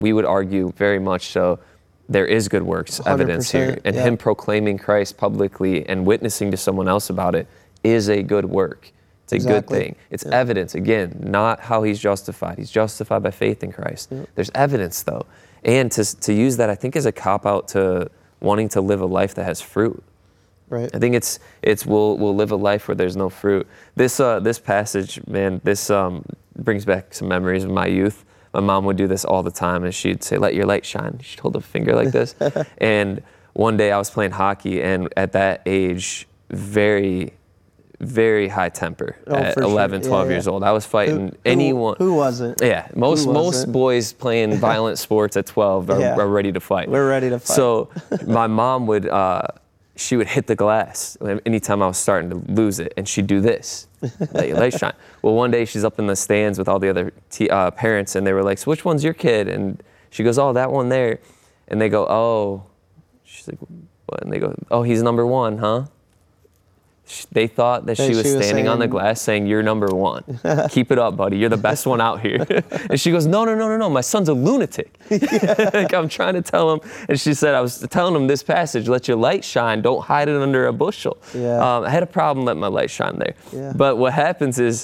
we would argue very much so there is good works evidence here. And him proclaiming Christ publicly and witnessing to someone else about it is a good work. It's a good thing. It's evidence, again, not how he's justified. He's justified by faith in Christ. There's evidence, though. And to use that, I think, is a cop-out to wanting to live a life that has fruit. Right. I think it's we'll live a life where there's no fruit. This passage, man, this brings back some memories of my youth. My mom would do this all the time, and she'd say, "Let your light shine." She'd hold a finger like this. And one day I was playing hockey, and at that age, very, very high temper at 11, 12 years old. I was fighting anyone. Who wasn't? Yeah, most boys playing violent sports at 12 are ready to fight. We're ready to fight. So my mom would, she would hit the glass anytime I was starting to lose it, and she'd do this, "Let your light shine." Well, one day she's up in the stands with all the other parents, and they were like, "So which one's your kid?" And she goes, "Oh, that one there." And they go, "Oh." She's like, "What?" And they go, "Oh, he's number one, huh?" They thought that she was standing on the glass saying, "You're number one. Keep it up, buddy. You're the best one out here." And she goes, No. My son's a lunatic." Like, I'm trying to tell him. And she said, "I was telling him this passage, let your light shine. Don't hide it under a bushel." I had a problem letting my light shine there. But what happens is,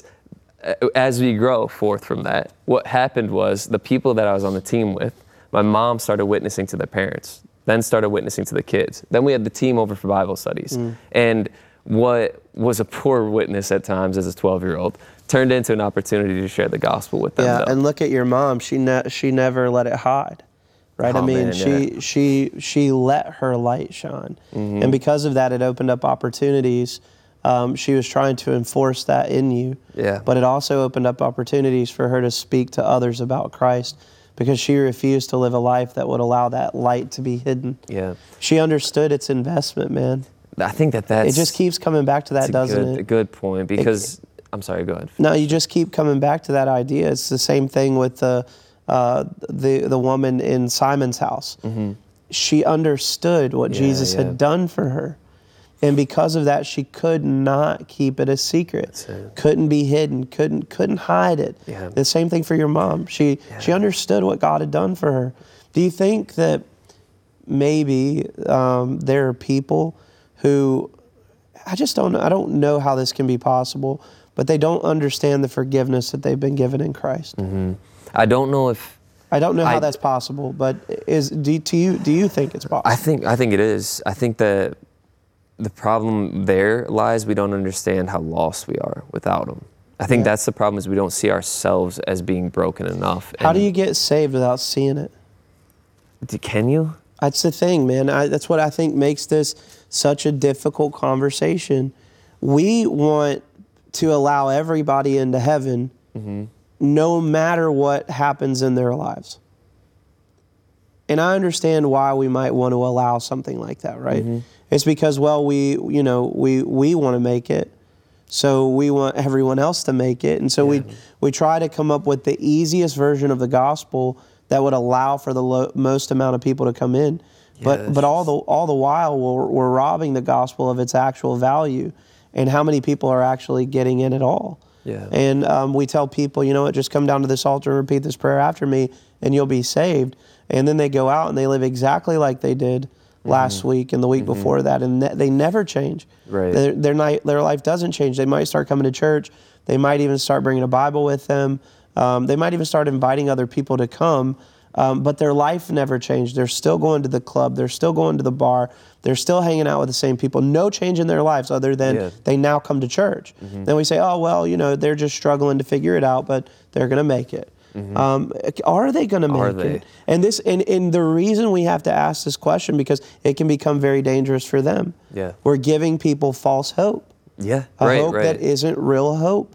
as we grow forth from that, what happened was the people that I was on the team with, my mom started witnessing to their parents, then started witnessing to the kids. Then we had the team over for Bible studies. And what was a poor witness at times as a 12-year-old turned into an opportunity to share the gospel with them. Yeah, and look at your mom. She never let it hide, right? Oh, I mean, man, she let her light shine, and because of that, it opened up opportunities. She was trying to enforce that in you, but it also opened up opportunities for her to speak to others about Christ, because she refused to live a life that would allow that light to be hidden. She understood its investment, man. I think that's... It just keeps coming back to that, doesn't it? A good point, because... I'm sorry, go ahead. No, you just keep coming back to that idea. It's the same thing with the woman in Simon's house. She understood what Jesus had done for her. And because of that, she could not keep it a secret. Couldn't be hidden, couldn't hide it. The same thing for your mom. She understood what God had done for her. Do you think that maybe there are people who, I don't know how this can be possible, but they don't understand the forgiveness that they've been given in Christ? I don't know how that's possible, but do you think it's possible? I think it is. I think that the problem there lies, we don't understand how lost we are without Him. I think that's the problem, is we don't see ourselves as being broken enough. How do you get saved without seeing it? Can you? That's the thing, man. That's what I think makes this such a difficult conversation. We want to allow everybody into heaven, no matter what happens in their lives. And I understand why we might want to allow something like that, right? It's because, well, we want to make it, so we want everyone else to make it, and so we try to come up with the easiest version of the gospel that would allow for the most amount of people to come in. But all the while, we're robbing the gospel of its actual value and how many people are actually getting in at all. And we tell people, you know what, just come down to this altar and repeat this prayer after me, and you'll be saved. And then they go out and they live exactly like they did last week and the week before that, and they never change. Their life doesn't change. They might start coming to church. They might even start bringing a Bible with them. They might even start inviting other people to come, but their life never changed. They're still going to the club. They're still going to the bar. They're still hanging out with the same people. No change in their lives other than they now come to church. Then we say, oh, well, they're just struggling to figure it out, but they're going to make it. Are they going to make it? And the reason we have to ask this question, because it can become very dangerous for them. We're giving people false hope. Hope that isn't real hope.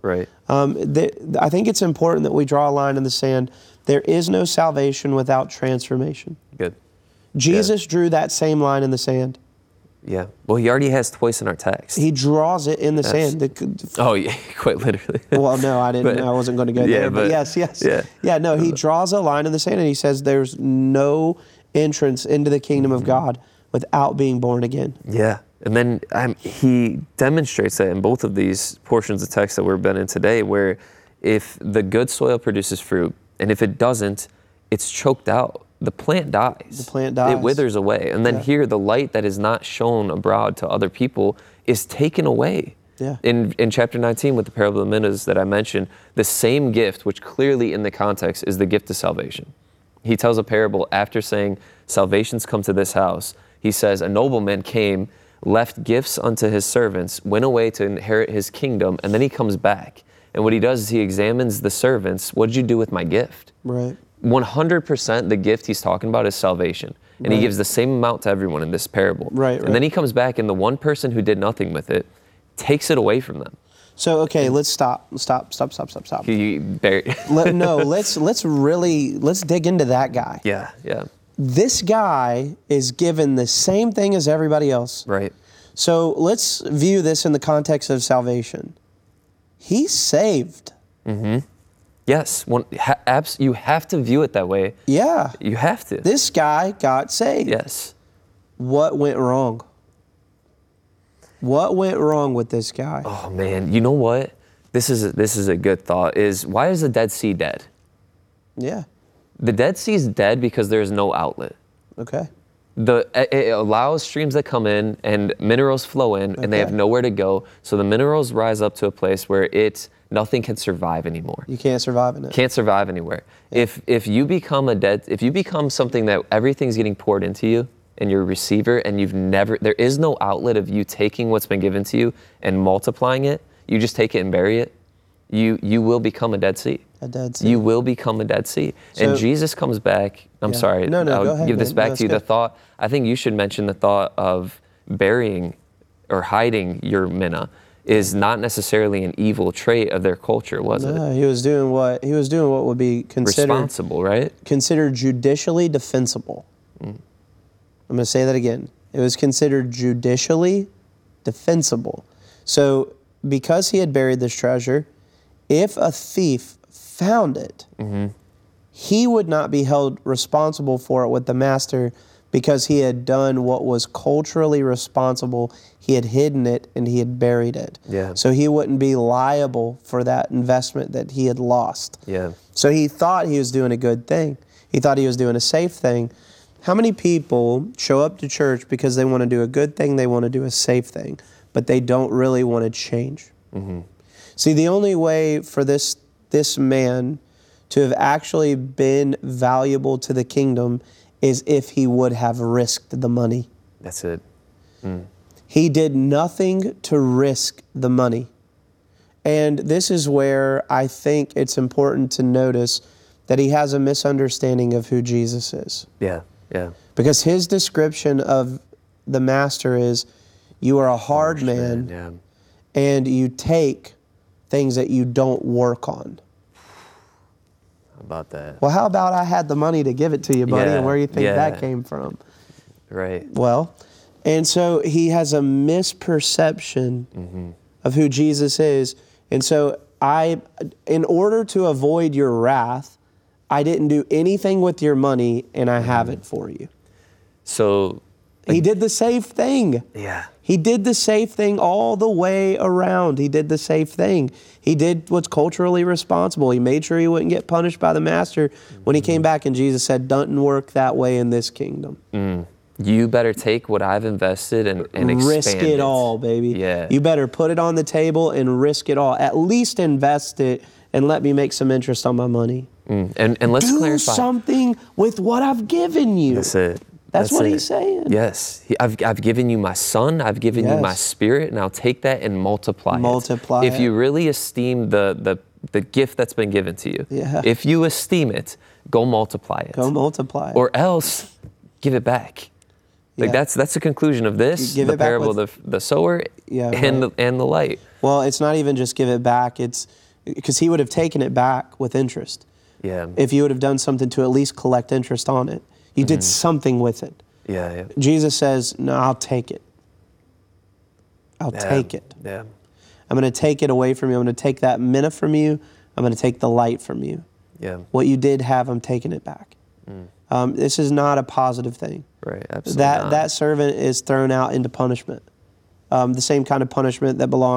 I think it's important that we draw a line in the sand. There is no salvation without transformation. Jesus drew that same line in the sand. Well, He already has twice in our text. He draws it in the sand. Oh, yeah, quite literally. Well, no, I didn't. I wasn't going to go there. But yes. No, He draws a line in the sand, and He says there's no entrance into the kingdom of God without being born again. And then He demonstrates that in both of these portions of text that we've been in today, where if the good soil produces fruit, and if it doesn't, it's choked out. The plant dies. The plant dies. It withers away. And then here, the light that is not shown abroad to other people is taken away. Yeah. In chapter 19 with the parable of the minas that I mentioned, the same gift, which clearly in the context is the gift of salvation. He tells a parable after saying, salvation's come to this house. He says, a nobleman came, left gifts unto his servants, went away to inherit his kingdom, and then he comes back. And what he does is he examines the servants. What did you do with my gift? Right. 100% the gift he's talking about is salvation. And he gives the same amount to everyone in this parable. Right. And then he comes back and the one person who did nothing with it takes it away from them. So, okay, let's stop. Let's dig into that guy. Yeah. This guy is given the same thing as everybody else. Right. So let's view this in the context of salvation. He's saved. Yes. You have to view it that way. Yeah. You have to. This guy got saved. Yes. What went wrong? What went wrong with this guy? Oh man, you know what? This is a good thought. Is why is the Dead Sea dead? Yeah. The Dead Sea is dead because there is no outlet. Okay. It allows streams that come in and minerals flow in, and they have nowhere to go. So the minerals rise up to a place where nothing can survive anymore. You can't survive in it. Can't survive anywhere. Yeah. If you become something that everything's getting poured into you, and you're a receiver, and there is no outlet of you taking what's been given to you and multiplying it. You just take it and bury it. You will become a Dead Sea. A Dead Sea. You will become a Dead Sea. So, and Jesus comes back. I'm sorry. No, I'll go ahead, give this back to you. Good. The thought, I think you should mention the thought of burying or hiding your mina is not necessarily an evil trait of their culture, was it? No, he was doing what would be considered responsible, right? Considered judicially defensible. I'm going to say that again. It was considered judicially defensible. So because he had buried this treasure, if a thief found it, he would not be held responsible for it with the master because he had done what was culturally responsible. He had hidden it and he had buried it. Yeah. So he wouldn't be liable for that investment that he had lost. Yeah. So he thought he was doing a good thing. He thought he was doing a safe thing. How many people show up to church because they want to do a good thing, they want to do a safe thing, but they don't really want to change? See, the only way for this man to have actually been valuable to the kingdom is if he would have risked the money. That's it. He did nothing to risk the money. And this is where I think it's important to notice that he has a misunderstanding of who Jesus is. Yeah. Because his description of the master is, you are a hard man, and you take things that you don't work on. How about that? Well, how about I had the money to give it to you, buddy, and where do you think that came from? Right. Well, and so he has a misperception of who Jesus is. And so in order to avoid your wrath, I didn't do anything with your money, and I have it for you. So he did the safe thing. Yeah. He did the safe thing all the way around. He did the safe thing. He did what's culturally responsible. He made sure he wouldn't get punished by the master when he came back, and Jesus said, doesn't work that way in this kingdom. You better take what I've invested and expand risk it all, baby. Yeah. You better put it on the table and risk it all. At least invest it and let me make some interest on my money. And let's clarify. Do something with what I've given you. That's it. That's what he's saying. Yes. I've given you my son. I've given you my spirit. And I'll take that and multiply it. If you really esteem the gift that's been given to you, if you esteem it, go multiply it. Go multiply it. Or else, give it back. Like that's the conclusion of this, the parable of the sower and the light. Well, it's not even just give it back. It's because he would have taken it back with interest. Yeah. If you would have done something to at least collect interest on it. You did something with it. Yeah. Jesus says, no, I'll take it. I'll take it. Yeah. I'm going to take it away from you. I'm going to take that mina from you. I'm going to take the light from you. Yeah. What you did have, I'm taking it back. This is not a positive thing. Right, absolutely not. That servant is thrown out into punishment. The same kind of punishment that belongs